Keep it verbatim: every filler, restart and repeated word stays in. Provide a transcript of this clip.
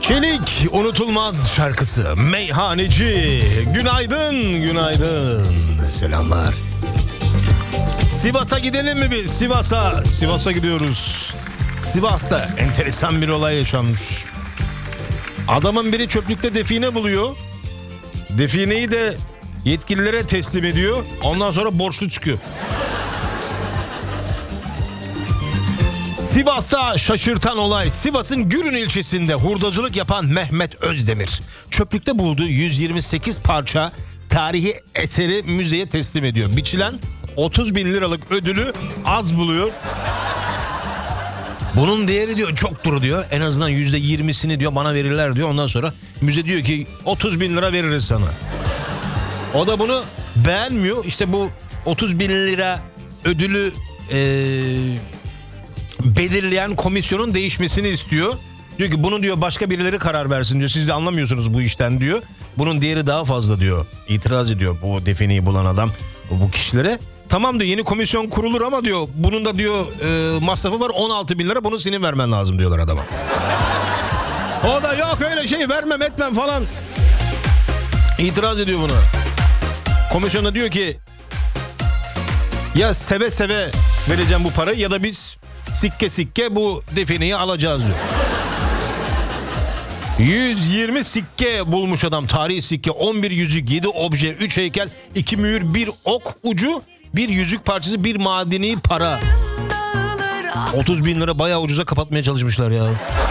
Çelik unutulmaz şarkısı Meyhaneci. Günaydın, günaydın. Selamlar. Sivas'a gidelim mi biz? Sivas'a. Sivas'a gidiyoruz. Sivas'ta enteresan bir olay yaşanmış. Adamın biri çöplükte define buluyor. Defineyi de yetkililere teslim ediyor. Ondan sonra borçlu çıkıyor. Sivas'ta şaşırtan olay. Sivas'ın Gürün ilçesinde hurdacılık yapan Mehmet Özdemir çöplükte bulduğu yüz yirmi sekiz parça tarihi eseri müzeye teslim ediyor. Biçilen otuz bin liralık ödülü az buluyor. Bunun değeri diyor çoktur diyor. En azından yüzde yirmisini diyor bana verirler diyor. Ondan sonra müze diyor ki otuz bin lira veririz sana. O da bunu beğenmiyor. İşte bu otuz bin lira ödülü ee, belirleyen komisyonun değişmesini istiyor. Diyor ki bunu diyor başka birileri karar versin diyor. Siz de anlamıyorsunuz bu işten diyor. Bunun değeri daha fazla diyor. İtiraz ediyor bu defineyi bulan adam bu kişilere. Tamam diyor yeni komisyon kurulur ama diyor bunun da diyor e, masrafı var on altı bin lira bunu senin vermen lazım diyorlar adama. O da yok öyle şey vermem etmem falan. İtiraz ediyor buna. Komisyon da diyor ki ya seve seve vereceğim bu parayı ya da biz sikke sikke bu defineyi alacağız diyor. yüz yirmi sikke bulmuş adam. Tarihi sikke, on bir yüzük, yedi obje, üç heykel, iki mühür, bir ok ucu, bir yüzük parçası, bir madeni para. otuz bin lira bayağı ucuza kapatmaya çalışmışlar ya.